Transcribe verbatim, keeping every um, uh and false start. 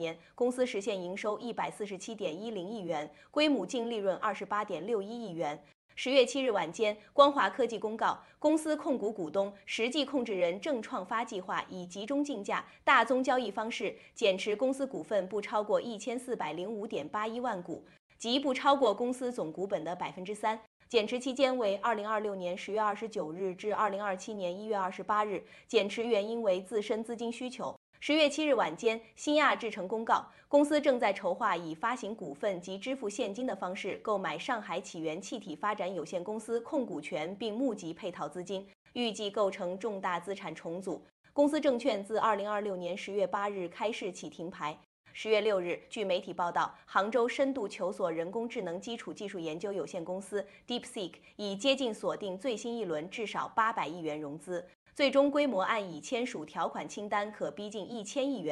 年，公司实现营收一百四十七点一零亿元，归母净利润二十八点六一亿元。十月七日晚间，光华科技公告，公司控股股东、实际控制人正创发计划以集中竞价、大宗交易方式减持公司股份不超过一千四百零五点八一万股，即不超过公司总股本的百分之三。减持期间为二零二六年十月二十九日至二零二七年一月二十八日，减持原因为自身资金需求。十月七日晚间，新亚制成公告，公司正在筹划以发行股份及支付现金的方式购买上海起源气体发展有限公司控股权，并募集配套资金，预计构成重大资产重组。公司证券自二零二六年十月八日开市起停牌。十月六日，据媒体报道，杭州深度求索人工智能基础技术研究有限公司 DeepSeek 已接近锁定最新一轮至少八百亿元融资，最终规模按已签署条款清单可逼近一千亿元。